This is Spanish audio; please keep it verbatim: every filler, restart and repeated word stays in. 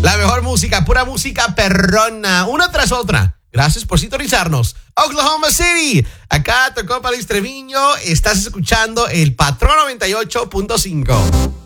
La mejor música, pura música perrona, una tras otra. Gracias por sintonizarnos. Oklahoma City, acá tu compa Luis Treviño, estás escuchando el Patrón noventa y ocho punto cinco.